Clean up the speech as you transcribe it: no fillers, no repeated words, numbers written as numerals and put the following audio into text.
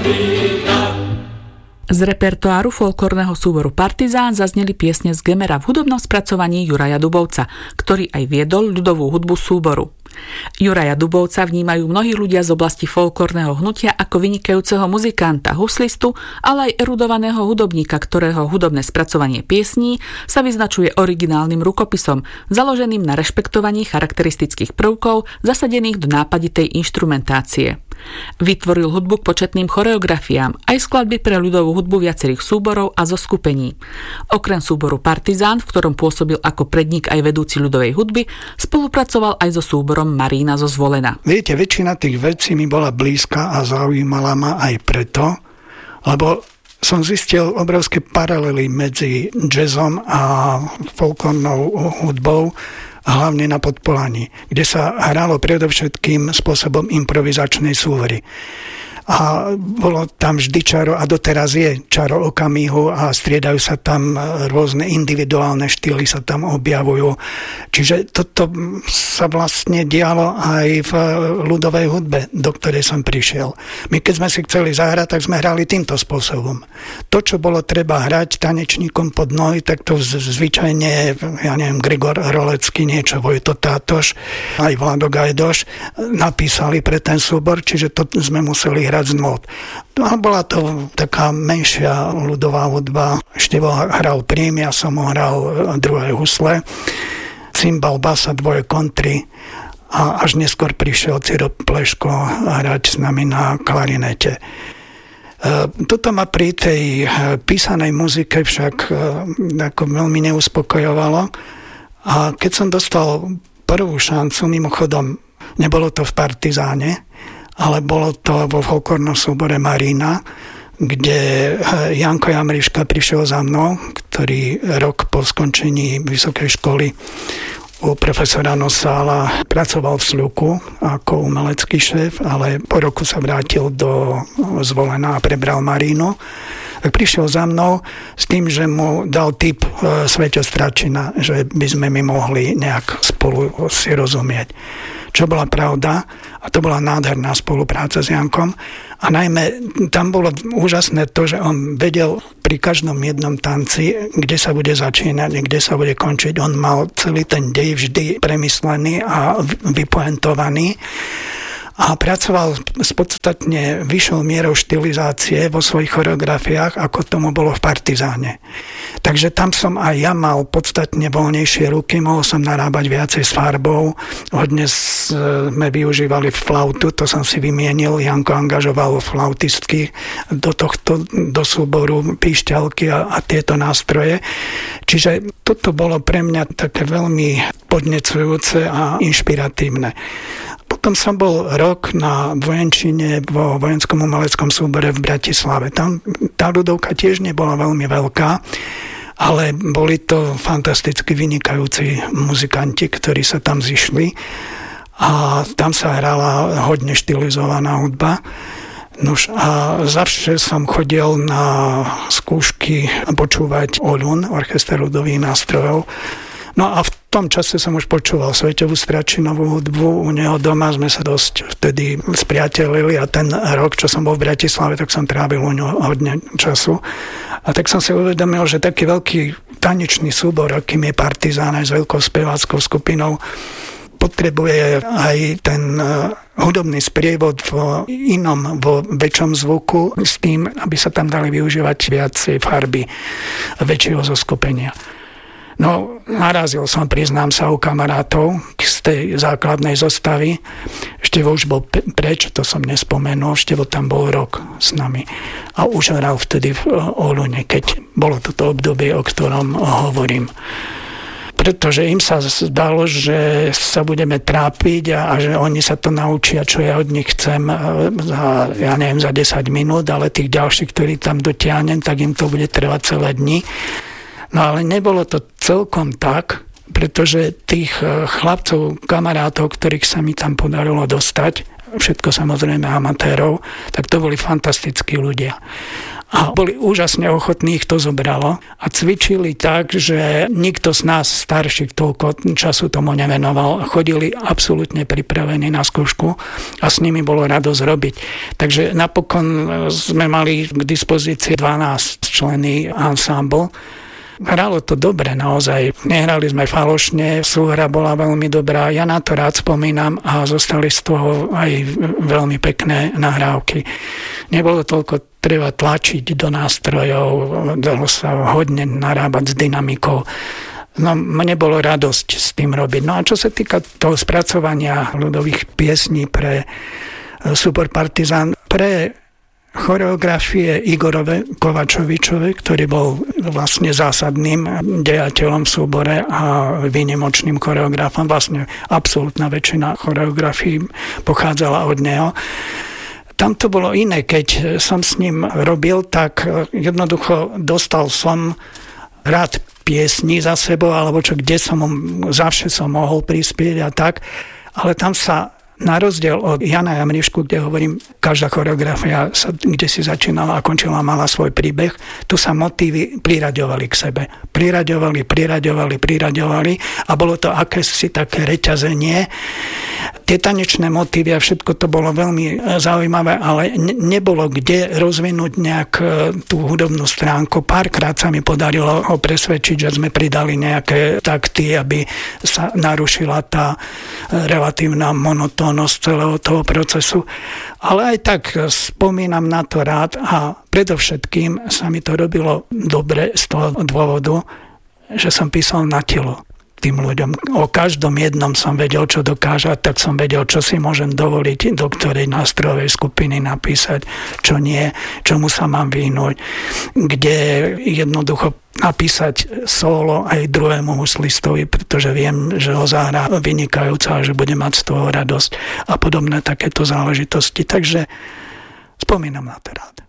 Z repertoáru folklórneho súboru Partizán zazneli piesne z Gemera v hudobnom spracovaní Juraja Dubovca, ktorý aj viedol ľudovú hudbu súboru. Juraja Dubovca vnímajú mnohí ľudia z oblasti folklórneho hnutia ako vynikajúceho muzikanta, huslistu, ale aj erudovaného hudobníka, ktorého hudobné spracovanie piesní sa vyznačuje originálnym rukopisom, založeným na rešpektovaní charakteristických prvkov zasadených do nápaditej inštrumentácie. Vytvoril hudbu k početným choreografiám, aj skladby pre ľudovú hudbu viacerých súborov a zoskupení. Okrem súboru Partizán, v ktorom pôsobil ako predník aj vedúci ľudovej hudby, spolupracoval aj so súborom Marína zo Zvolena. Viete, väčšina tých vecí mi bola blízka a zaujímala ma aj preto, lebo som zistil obrovské paralely medzi jazzom a folklórnou hudbou, hlavne na Podpolaní, kde sa hralo predovšetkým spôsobom improvizačnej súhry. A bolo tam vždy čaro, a doteraz je čaro okamihu a striedajú sa tam rôzne individuálne štýly, sa tam objavujú. Čiže toto sa vlastne dialo aj v ľudovej hudbe, do ktorej som prišiel. My keď sme si chceli zahrať, tak sme hrali týmto spôsobom. To, čo bolo treba hrať tanečníkom pod nohy, tak to zvyčajne, ja neviem, Grigor Rolecký, niečo, Vojto Tátoš, aj Vlado Gajdoš napísali pre ten súbor, čiže to sme museli hrať z nót. A bola to taká menšia ľudová hudba. Števo hral prím, ja som hral druhé husle, cymbal, basa, dvoje kontry a až neskôr prišiel Ciro Pleško hrať s nami na klarinete. Toto ma pri tej písanej muzike však ako veľmi neuspokojovalo a keď som dostal prvú šancu, mimochodom nebolo to v Partizáne, ale bolo to vo folklórnom súbore Marína, kde Janko Jamriška prišiel za mnou, ktorý rok po skončení vysokej školy u profesora Nosála pracoval v Sľuku ako umelecký šéf, ale po roku sa vrátil do Zvolena a prebral Marínu. Tak prišiel za mnou s tým, že mu dal tip Sveťo Stračina, že by sme my mohli nejak spolu si rozumieť. Čo bola pravda, a to bola nádherná spolupráca s Jankom. A najmä tam bolo úžasné to, že on vedel pri každom jednom tanci, kde sa bude začínať, kde sa bude končiť. On mal celý ten dej vždy premyslený a vypoentovaný. A pracoval s podstatne vyššou mierou štilizácie vo svojich choreografiách, ako tomu bolo v Partizáne. Takže tam som aj ja mal podstatne voľnejšie ruky, mohol som narábať viacej s farbou. Hodne sme využívali flautu, to som si vymienil. Janko angažoval flautistky do súboru, píšťalky a tieto nástroje. Čiže toto bolo pre mňa také veľmi podnecujúce a inšpiratívne. Potom som bol rok na vojenčine vo vojenskom umeleckom súbore v Bratislave. Tam tá ľudovka tiež nebola veľmi veľká, ale boli to fantasticky vynikajúci muzikanti, ktorí sa tam zišli a tam sa hrala hodne štilizovaná hudba. Nož a zavše som chodil na skúšky počúvať Oľun, orchester ľudových nástrojov. No a v tom čase som už počúval Sveťovú Stračinovú hudbu. U neho doma sme sa dosť vtedy spriatelili a ten rok, čo som bol v Bratislave, tak som trávil u neho hodne času. A tak som si uvedomil, že taký veľký tanečný súbor, akým je Partizán aj s veľkou speváckou skupinou, potrebuje aj ten hudobný sprievod vo väčšom zvuku s tým, aby sa tam dali využívať viacej farby väčšieho zoskupenia. No, narazil som, priznám sa, u kamarátov z tej základnej zostavy. Števo už bol preč, to som nespomenul. Števo tam bol rok s nami. A už hral vtedy v Oľune, keď bolo toto obdobie, o ktorom hovorím. Pretože im sa zdalo, že sa budeme trápiť a že oni sa to naučia, čo ja od nich chcem za 10 minút, ale tých ďalších, ktorí tam dotiahnem, tak im to bude trvať celé dni. No ale nebolo to celkom tak, pretože tých chlapcov, kamarátov, ktorých sa mi tam podarilo dostať, všetko samozrejme amatérov, tak to boli fantastickí ľudia. A boli úžasne ochotní, ich to zobralo. A cvičili tak, že nikto z nás starších toľko času tomu nevenoval. Chodili absolútne pripravení na skúšku a s nimi bolo radosť robiť. Takže napokon sme mali k dispozícii 12-členný ensemble. Hralo to dobre naozaj. Nehrali sme falošne, súhra bola veľmi dobrá. Ja na to rád spomínam a zostali z toho aj veľmi pekné nahrávky. Nebolo toľko treba tlačiť do nástrojov, dalo sa hodne narábať s dynamikou. No, mne bolo radosť s tým robiť. No a čo sa týka toho spracovania ľudových piesní pre súbor Partizán, pre choreografie Igorove Kovačovičove, ktorý bol vlastne zásadným dejateľom v súbore a výnimočným choreografom. Vlastne absolútna väčšina choreografií pochádzala od neho. Tam to bolo iné, keď som s ním robil, tak jednoducho dostal som rád piesní za sebou, alebo čo, kde som zavše som mohol prispieť a tak, ale tam sa na rozdiel od Jana Jamrišku, kde hovorím, každá choreografia kde si začínala a končila, mala svoj príbeh, tu sa motívy priraďovali k sebe. Priraďovali a bolo to akési také reťazenie. Tie tanečné motívy a všetko to bolo veľmi zaujímavé, ale nebolo kde rozvinúť nejak tú hudobnú stránku. Párkrát sa mi podarilo ho presvedčiť, že sme pridali nejaké takty, aby sa narušila tá relatívna monotónnosť celého toho procesu. Ale aj tak spomínam na to rád a predovšetkým sa mi to robilo dobre z toho dôvodu, že som písal na telo tým ľuďom. O každom jednom som vedel, čo dokáže, tak som vedel, čo si môžem dovoliť, do ktorej nástrojovej skupiny napísať, čo nie, čomu sa mám vyhnúť, kde jednoducho napísať solo aj druhému huslistovi, pretože viem, že ho zahrá vynikajúco a že bude mať z toho radosť a podobné takéto záležitosti. Takže spomínam na to rád.